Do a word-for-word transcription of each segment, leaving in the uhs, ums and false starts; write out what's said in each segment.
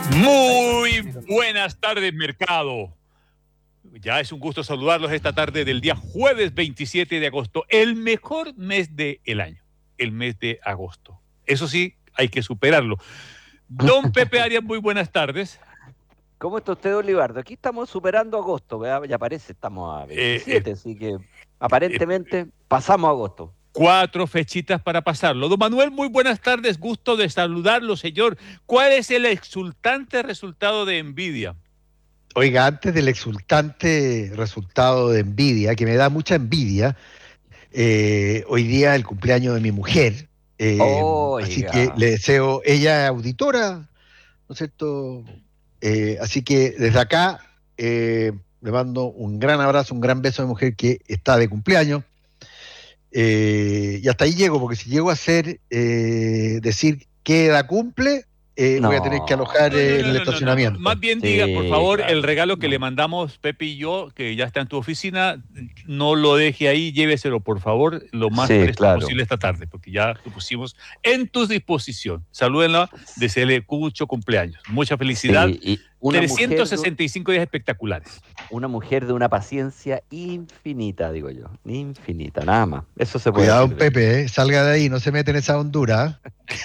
Muy buenas tardes, mercado. Ya es un gusto saludarlos esta tarde del día jueves veintisiete de agosto, el mejor mes del año, el mes de agosto. Eso sí, hay que superarlo. Don Pepe Arias, muy buenas tardes. ¿Cómo está usted, Olivardo? Aquí estamos superando agosto, ¿verdad? Ya parece, estamos a Eh, eh, veintisiete, así que eh, aparentemente pasamos agosto. Cuatro fechitas para pasarlo. Don Manuel, muy buenas tardes, gusto de saludarlo, señor. ¿Cuál es el exultante resultado de Nvidia? Oiga, antes del exultante resultado de Nvidia, que me da mucha envidia, eh, hoy día el cumpleaños de mi mujer, eh, así que Oiga, le deseo, ella es auditora, ¿no es cierto? Eh, así que desde acá eh, le mando un gran abrazo, un gran beso a mi mujer que está de cumpleaños. Eh, y hasta ahí llego, porque si llego a hacer, eh, decir qué edad cumple, eh, voy a tener que no, alojar No, no, eh, en no, el no, no, no, no. Más estacionamiento. bien diga, por sí, favor, el claro, regalo que le no. mandamos Pepe y yo, que ya está en tu oficina, no lo deje ahí, lléveselo, por favor, lo más Sí, presto claro. posible esta tarde, porque ya lo pusimos en tu disposición. Salúdenla, deseele mucho cumpleaños. Mucha felicidad. Sí, y una mujer de, trescientos sesenta y cinco días espectaculares. una mujer de una paciencia infinita, digo yo, infinita, nada más. Eso se puede Cuidado, decir don de ella. Pepe, ¿eh? Salga de ahí, no se mete en esa hondura.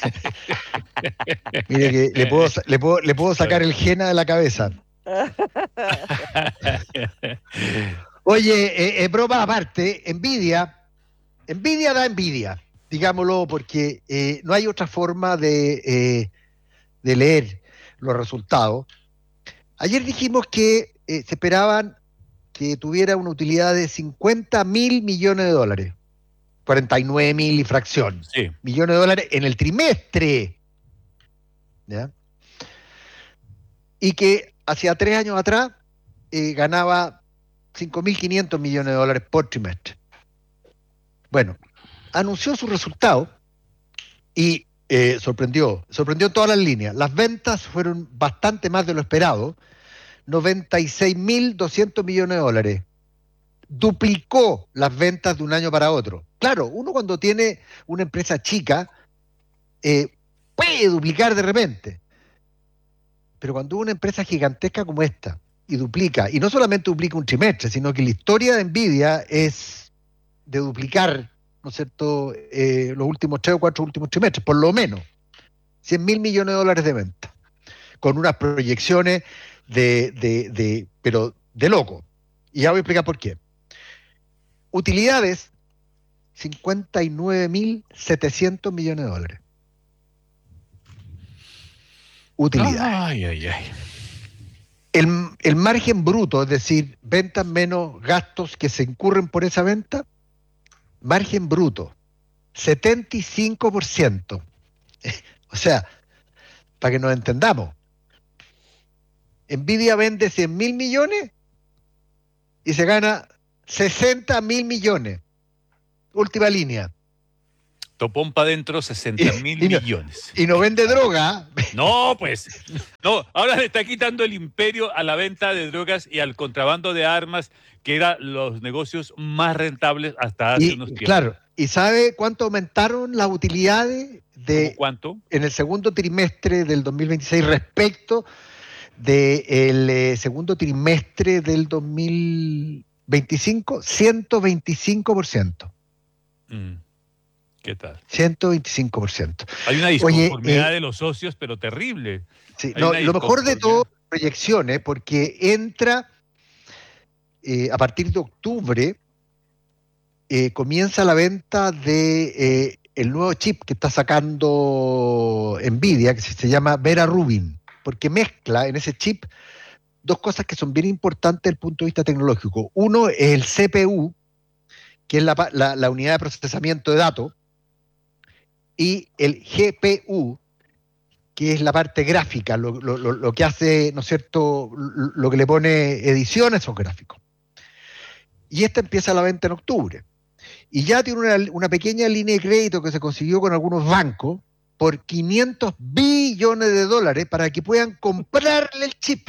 Mire que le puedo, le puedo, le puedo sacar el jena de la cabeza. Oye, eh, eh, broma aparte, envidia, envidia da envidia, digámoslo, porque eh, no hay otra forma de, eh, de leer los resultados. Ayer dijimos que eh, se esperaban que tuviera una utilidad de cincuenta mil millones de dólares, cuarenta y nueve mil y fracción, Sí. millones de dólares en el trimestre. ¿Ya? Y que hacia tres años atrás eh, ganaba cinco mil quinientos millones de dólares por trimestre. Bueno, anunció su resultado y eh, sorprendió, sorprendió en todas las líneas. Las ventas fueron bastante más de lo esperado, noventa y seis mil doscientos millones de dólares. Duplicó las ventas de un año para otro. Claro, uno cuando tiene una empresa chica eh, puede duplicar de repente, pero cuando una empresa gigantesca como esta y duplica, y no solamente duplica un trimestre, sino que la historia de Nvidia es de duplicar, ¿no es cierto?, eh, los últimos tres o cuatro últimos trimestres, por lo menos, cien mil millones de dólares de venta, con unas proyecciones de, de, de, pero de loco. Y ya voy a explicar por qué. Utilidades, cincuenta y nueve mil setecientos millones de dólares. Utilidades. Ay, ay, ay. El, el margen bruto, es decir, ventas menos gastos que se incurren por esa venta, margen bruto, setenta y cinco por ciento. O sea, para que nos entendamos, Nvidia vende cien mil millones y se gana sesenta mil millones. Última línea. Topón para adentro, sesenta mil Y, y, no, millones. y no vende droga. No, pues. No, ahora le está quitando el imperio a la venta de drogas y al contrabando de armas, que eran los negocios más rentables hasta hace Y unos tiempos. claro, ¿y sabe cuánto aumentaron las utilidades ¿Cómo de cuánto? en el segundo trimestre del dos mil veintiséis respecto del eh, segundo trimestre del dos mil veinticinco? ciento veinticinco por ciento. Mm, ¿qué tal? ciento veinticinco por ciento. Hay una Oye, disconformidad eh, de los socios, pero terrible. sí, Hay no, una lo mejor de disconformidad. todo, proyecciones, porque entra eh, a partir de octubre, eh, comienza la venta de eh, el nuevo chip que está sacando Nvidia, que se, se llama Vera Rubin, porque mezcla en ese chip dos cosas que son bien importantes desde el punto de vista tecnológico. Uno es el C P U, que es la, la, la unidad de procesamiento de datos, y el G P U, que es la parte gráfica, lo, lo, lo que hace, ¿no es cierto?, lo, lo que le pone edición a esos gráficos. Y esta empieza la venta en octubre. Y ya tiene una, una pequeña línea de crédito que se consiguió con algunos bancos por quinientos billones de dólares para que puedan comprarle el chip.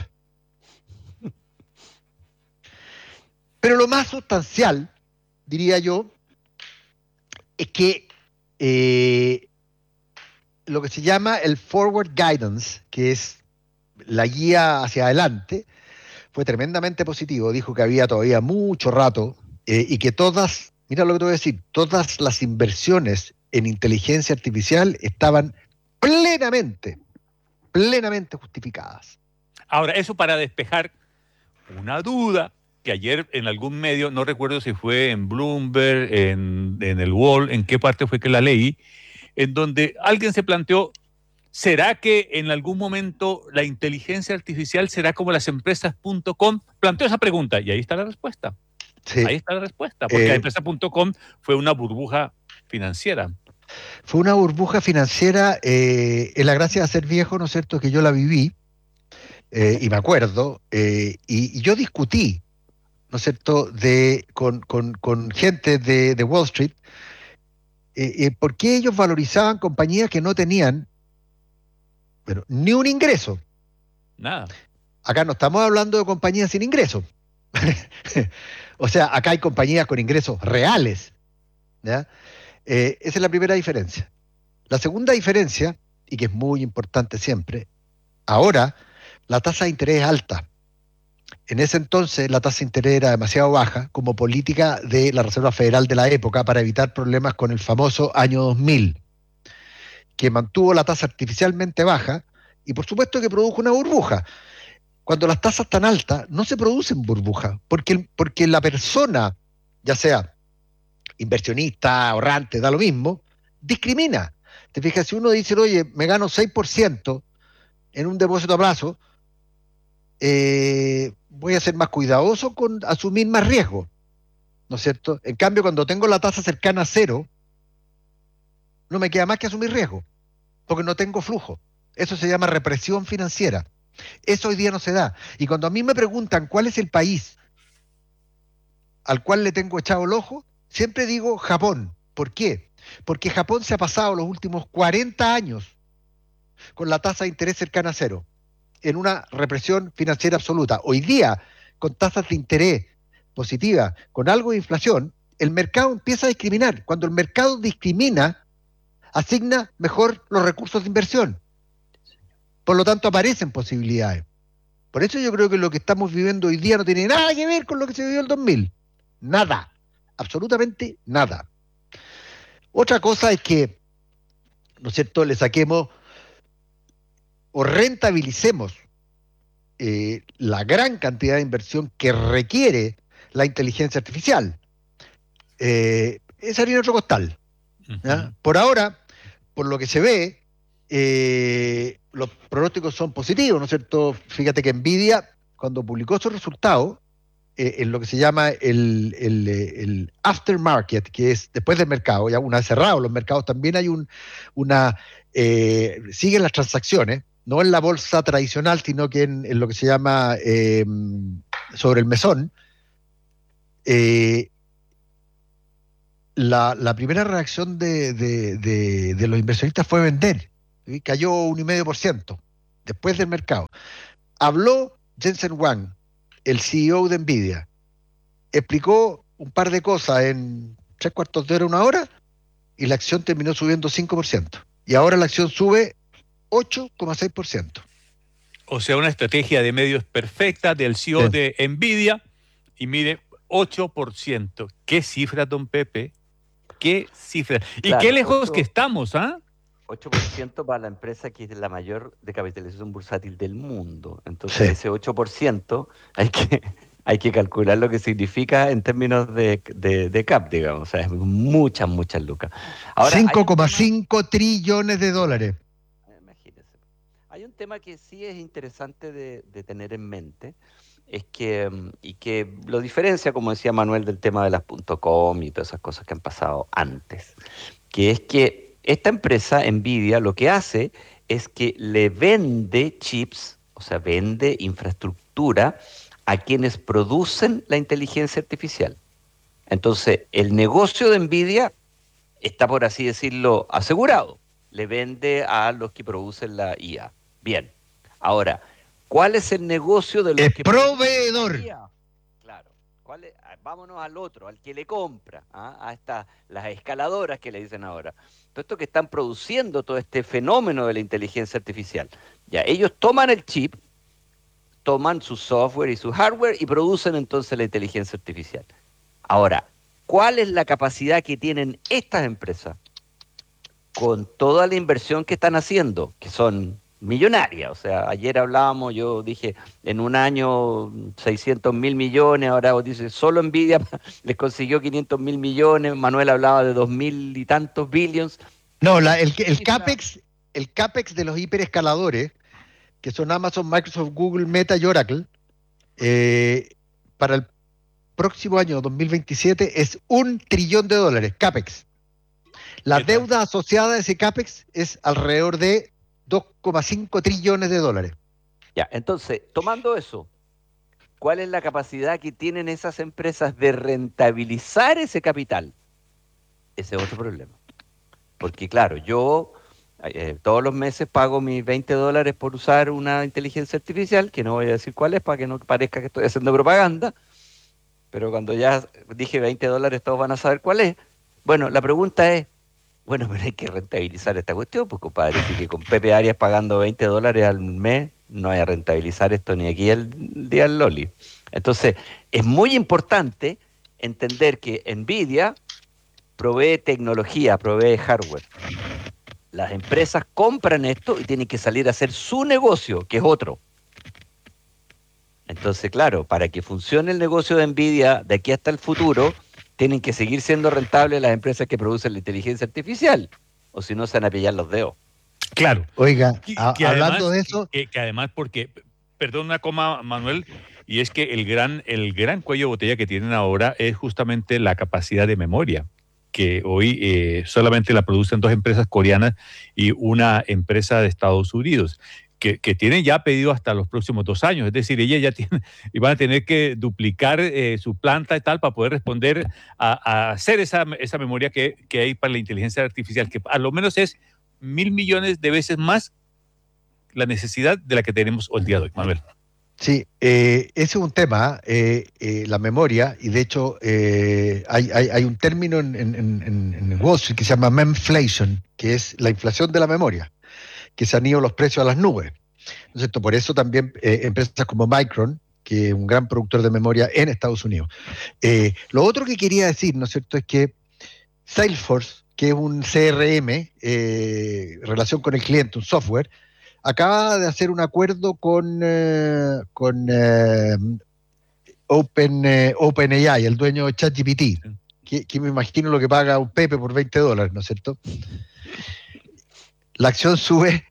Pero lo más sustancial, diría yo, es que eh, lo que se llama el forward guidance, que es la guía hacia adelante fue tremendamente positivo. Dijo que había todavía mucho rato eh, y que todas, mira lo que te voy a decir, todas las inversiones en inteligencia artificial estaban plenamente, plenamente justificadas. Ahora, eso para despejar una duda que ayer en algún medio, no recuerdo si fue en Bloomberg, en, en el Wall, en qué parte fue que la leí, en donde alguien se planteó, ¿será que en algún momento la inteligencia artificial será como las empresas punto com? Planteó esa pregunta y ahí está la respuesta. Sí. Ahí está la respuesta, porque Eh, la empresa punto com fue una burbuja financiera. Fue una burbuja financiera, eh, en la gracia de ser viejo, ¿no es cierto?, que yo la viví, eh, y me acuerdo, eh, y, y yo discutí, ¿no es cierto?, de, con, con, con gente de, de Wall Street, eh, eh, por qué ellos valorizaban compañías que no tenían, pero, ni un ingreso. Nada. Acá no estamos hablando de compañías sin ingresos. O sea, acá hay compañías con ingresos reales, ¿ya? Eh, esa es la primera diferencia. La segunda diferencia, y que es muy importante siempre, ahora la tasa de interés es alta. En ese entonces la tasa de interés era demasiado baja como política de la Reserva Federal de la época para evitar problemas con el famoso año dos mil, que mantuvo la tasa artificialmente baja y por supuesto que produjo una burbuja. Cuando las tasas están altas no se producen burbujas, porque, porque la persona, ya sea inversionista, ahorrante, da lo mismo, discrimina. Te fijas, si uno dice, oye, me gano seis por ciento en un depósito a plazo, eh, voy a ser más cuidadoso con asumir más riesgo, ¿no es cierto? En cambio, cuando tengo la tasa cercana a cero, no me queda más que asumir riesgo, porque no tengo flujo. Eso se llama represión financiera. Eso hoy día no se da. Y cuando a mí me preguntan cuál es el país al cual le tengo echado el ojo, siempre digo Japón. ¿Por qué? Porque Japón se ha pasado los últimos cuarenta años con la tasa de interés cercana a cero, en una represión financiera absoluta. Hoy día, con tasas de interés positivas, con algo de inflación, el mercado empieza a discriminar. Cuando el mercado discrimina, asigna mejor los recursos de inversión. Por lo tanto, aparecen posibilidades. Por eso yo creo que lo que estamos viviendo hoy día no tiene nada que ver con lo que se vivió en el dos mil. Nada. Absolutamente nada. Otra cosa es que, ¿no es cierto?, le saquemos o rentabilicemos eh, la gran cantidad de inversión que requiere la inteligencia artificial. Eh, es harina de otro costal. ¿Ya? Uh-huh. Por ahora, por lo que se ve, eh, los pronósticos son positivos, ¿no es cierto? Fíjate que Nvidia, cuando publicó sus resultados, eh, en lo que se llama el, el, el aftermarket, que es después del mercado, ya una vez cerrados los mercados, también hay un, una, eh, siguen las transacciones, no en la bolsa tradicional, sino que en, en lo que se llama eh, sobre el mesón. Eh, la, la primera reacción de, de, de, de los inversionistas fue vender, ¿sí? Cayó un y medio por ciento después del mercado. Habló Jensen Huang, el C E O de Nvidia, explicó un par de cosas en tres cuartos de hora, una hora, y la acción terminó subiendo cinco por ciento. Y ahora la acción sube ocho coma seis por ciento. O sea, una estrategia de medios perfecta del C E O sí. de Nvidia, y mire, ocho por ciento. ¿Qué cifra, don Pepe? ¿Qué cifra? ¿Y claro, qué lejos ocho, que estamos, ah? ¿eh? ocho por ciento para la empresa que es la mayor de capitalización bursátil del mundo. Entonces, sí. ese ocho por ciento hay que, hay que calcular lo que significa en términos de, de, de cap, digamos. O sea, es muchas, muchas lucas. cinco coma cinco trillones de dólares. Imagínense. Hay un tema que sí es interesante de, de tener en mente, es que, y que lo diferencia, como decía Manuel, del tema de las .com y todas esas cosas que han pasado antes, que es que esta empresa, Nvidia, lo que hace es que le vende chips, o sea, vende infraestructura a quienes producen la inteligencia artificial. Entonces, el negocio de Nvidia está, por así decirlo, asegurado. Le vende a los que producen la I A. Bien. Ahora, ¿cuál es el negocio de los el que proveedor? Claro. ¿Cuál es? Vámonos al otro, al que le compra, ¿ah? a estas las escaladoras que le dicen ahora. Todo esto que están produciendo todo este fenómeno de la inteligencia artificial. Ya, ellos toman el chip toman su software y su hardware y producen entonces la inteligencia artificial. Ahora, ¿cuál es la capacidad que tienen estas empresas con toda la inversión que están haciendo, que son millonarias? O sea, ayer hablábamos, yo dije, en un año seiscientos mil millones, ahora dice, solo Nvidia les consiguió quinientos mil millones, Manuel hablaba de dos mil y tantos billions. No, la, el, el, CAPEX, el CAPEX de los hiperescaladores, que son Amazon, Microsoft, Google, Meta y Oracle, eh, para el próximo año dos mil veintisiete es un trillón de dólares, CAPEX. La deuda asociada a ese CAPEX es alrededor de dos coma cinco trillones de dólares. Ya, entonces, tomando eso, ¿cuál es la capacidad que tienen esas empresas de rentabilizar ese capital? Ese es otro problema. Porque claro, yo eh, todos los meses pago mis veinte dólares por usar una inteligencia artificial, que no voy a decir cuál es para que no parezca que estoy haciendo propaganda, pero cuando ya dije veinte dólares todos van a saber cuál es. Bueno, la pregunta es, bueno, pero hay que rentabilizar esta cuestión, pues compadre, si que con Pepe Arias pagando veinte dólares al mes, no hay a rentabilizar esto ni aquí el día del Loli. Entonces, es muy importante entender que Nvidia provee tecnología, provee hardware. Las empresas compran esto y tienen que salir a hacer su negocio, que es otro. Entonces, claro, para que funcione el negocio de Nvidia de aquí hasta el futuro, tienen que seguir siendo rentables las empresas que producen la inteligencia artificial, o si no se van a pillar los dedos. Claro. Oiga, que, a, que hablando además, de eso... Que, que además, porque, perdón una coma, Manuel, y es que el gran, el gran cuello de botella que tienen ahora es justamente la capacidad de memoria, que hoy eh, solamente la producen dos empresas coreanas y una empresa de Estados Unidos, que, que tienen ya pedido hasta los próximos dos años. Es decir, ellas ya tienen, y van a tener que duplicar eh, su planta y tal para poder responder a, a hacer esa, esa memoria que, que hay para la inteligencia artificial, que a lo menos es mil millones de veces más la necesidad de la que tenemos hoy día de hoy, Manuel. Sí, eh, ese es un tema, eh, eh, la memoria, y de hecho eh, hay, hay, hay un término en, en, en, en Wall Street que se llama memflation, que es la inflación de la memoria, que se han ido los precios a las nubes. ¿No es cierto? Por eso también eh, empresas como Micron, que es un gran productor de memoria en Estados Unidos. Eh, lo otro que quería decir, ¿no es cierto?, es que Salesforce, que es un C R M, eh, relación con el cliente, un software, acaba de hacer un acuerdo con, eh, con eh, Open, eh, OpenAI, el dueño de ChatGPT, que, que me imagino lo que paga un Pepe por veinte dólares, ¿no es cierto? La acción sube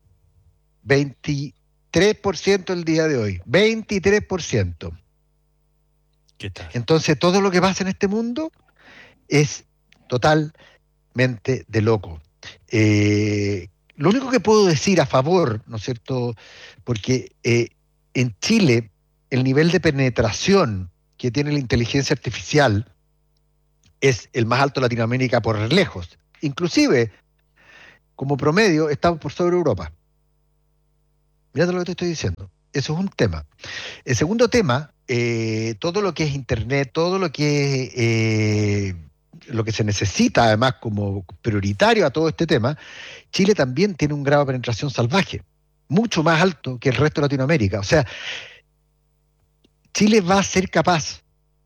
veintitrés por ciento el día de hoy, veintitrés por ciento. ¿Qué tal? Entonces, todo lo que pasa en este mundo es totalmente de loco. Eh, Lo único que puedo decir a favor, ¿no es cierto?, porque eh, en Chile el nivel de penetración que tiene la inteligencia artificial es el más alto de Latinoamérica por lejos. Inclusive, como promedio, estamos por sobre Europa. Mirá lo que te estoy diciendo. Eso es un tema. El segundo tema, eh, todo lo que es Internet, todo lo que es... Eh, lo que se necesita además como prioritario a todo este tema, Chile también tiene un grado de penetración salvaje, mucho más alto que el resto de Latinoamérica. O sea, Chile va a ser capaz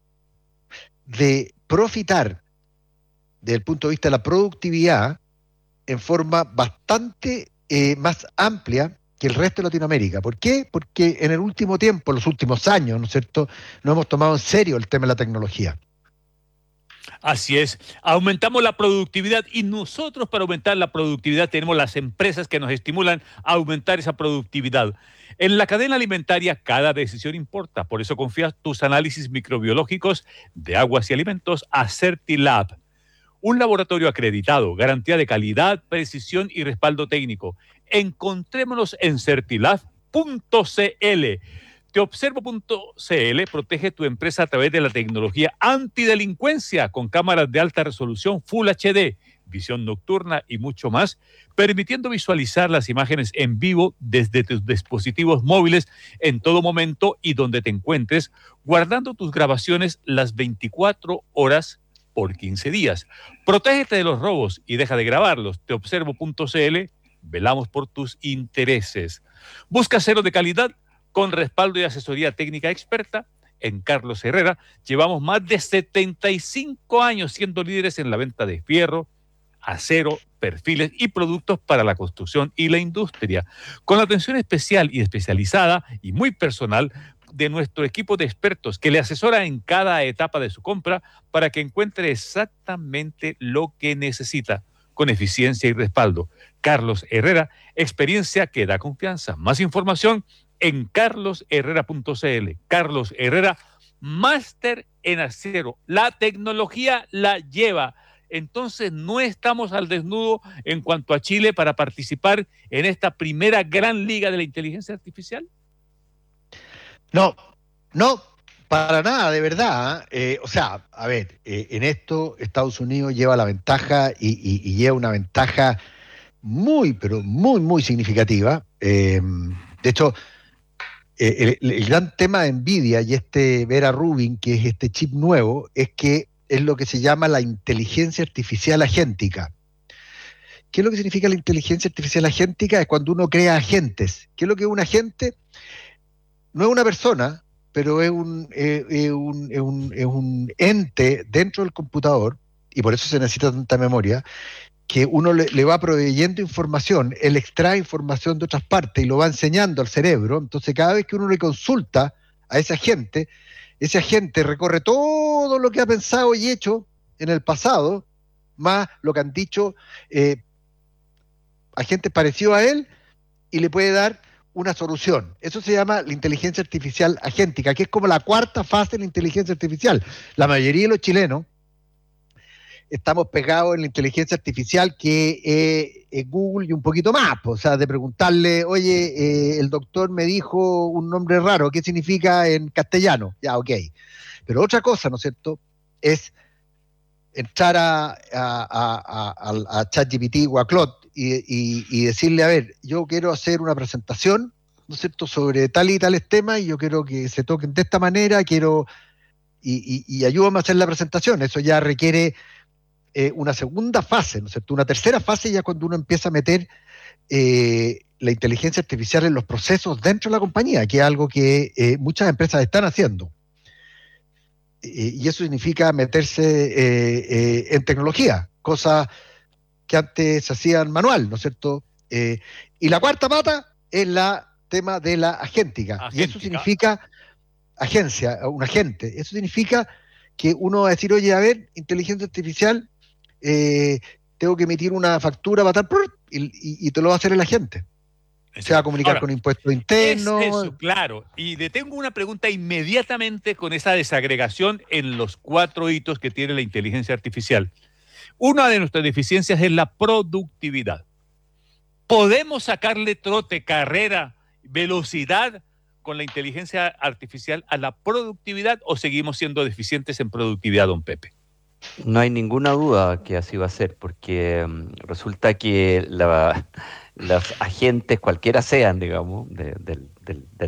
de profitar desde el punto de vista de la productividad en forma bastante eh, más amplia que el resto de Latinoamérica. ¿Por qué? Porque en el último tiempo, en los últimos años, ¿no es cierto?, no hemos tomado en serio el tema de la tecnología. Así es, aumentamos la productividad y nosotros para aumentar la productividad tenemos las empresas que nos estimulan a aumentar esa productividad. En la cadena alimentaria cada decisión importa, por eso confías tus análisis microbiológicos de aguas y alimentos a Certilab. Un laboratorio acreditado, garantía de calidad, precisión y respaldo técnico. Encontrémonos en certilab punto c l. Teobservo punto c l protege tu empresa a través de la tecnología antidelincuencia con cámaras de alta resolución Full H D, visión nocturna y mucho más, permitiendo visualizar las imágenes en vivo desde tus dispositivos móviles en todo momento y donde te encuentres, guardando tus grabaciones las veinticuatro horas por quince días. Protégete de los robos y deja de grabarlos. Teobservo punto c l, velamos por tus intereses. ¿Busca cero de calidad? Con respaldo y asesoría técnica experta, en Carlos Herrera llevamos más de setenta y cinco años siendo líderes en la venta de fierro, acero, perfiles y productos para la construcción y la industria, con la atención especial y especializada y muy personal de nuestro equipo de expertos que le asesora en cada etapa de su compra para que encuentre exactamente lo que necesita, con eficiencia y respaldo. Carlos Herrera, experiencia que da confianza. Más información en carlos herrera punto c l. Carlos Herrera, máster en acero. La tecnología la lleva. Entonces no estamos al desnudo en cuanto a Chile para participar en esta primera gran liga de la inteligencia artificial. No, no, para nada, de verdad. Eh, o sea, a ver, eh, en esto Estados Unidos lleva la ventaja y, y, y lleva una ventaja muy, pero muy, muy significativa. Eh, de hecho, eh, el, el gran tema de NVIDIA y este Vera Rubin, que es este chip nuevo, es que es lo que se llama la inteligencia artificial agéntica. ¿Qué es lo que significa la inteligencia artificial agéntica? Es cuando uno crea agentes. ¿Qué es lo que es un agente? No es una persona, pero es un, es, es un, es un, es un ente dentro del computador, y por eso se necesita tanta memoria, que uno le, le va proveyendo información, él extrae información de otras partes y lo va enseñando al cerebro. Entonces cada vez que uno le consulta a ese agente, ese agente recorre todo lo que ha pensado y hecho en el pasado, más lo que han dicho eh, agentes parecidos a él, y le puede dar una solución. Eso se llama la inteligencia artificial agéntica, que es como la cuarta fase de la inteligencia artificial. La mayoría de los chilenos estamos pegados en la inteligencia artificial que eh, es Google y un poquito más, o sea, de preguntarle, oye, eh, el doctor me dijo un nombre raro, ¿qué significa en castellano? Ya, ok. Pero otra cosa, ¿no es cierto?, es entrar a, a, a, a, a ChatGPT o a Claude y, y, y decirle, a ver, yo quiero hacer una presentación, ¿no es cierto?, sobre tal y tales temas, y yo quiero que se toquen de esta manera, quiero, y, y, y ayúdame a hacer la presentación. Eso ya requiere eh, una segunda fase, ¿no es cierto?, una tercera fase, ya cuando uno empieza a meter eh, la inteligencia artificial en los procesos dentro de la compañía, que es algo que eh, muchas empresas están haciendo. Y eso significa meterse eh, eh, en tecnología, cosas que antes se hacían manual, ¿no es cierto? Eh, y la cuarta pata es la tema de la agéntica. agéntica. Y eso significa agencia, un agente. Eso significa que uno va a decir, oye, a ver, inteligencia artificial, eh, tengo que emitir una factura para tal, y, y, y te lo va a hacer el agente. Se va a comunicar Ahora, con impuestos internos. Es eso, claro. Y le tengo una pregunta inmediatamente con esa desagregación en los cuatro hitos que tiene la inteligencia artificial. Una de nuestras deficiencias es la productividad. ¿Podemos sacarle trote, carrera, velocidad con la inteligencia artificial a la productividad o seguimos siendo deficientes en productividad, don Pepe? No hay ninguna duda que así va a ser, porque um, resulta que la... los agentes, cualquiera sean, digamos, de, de, de, de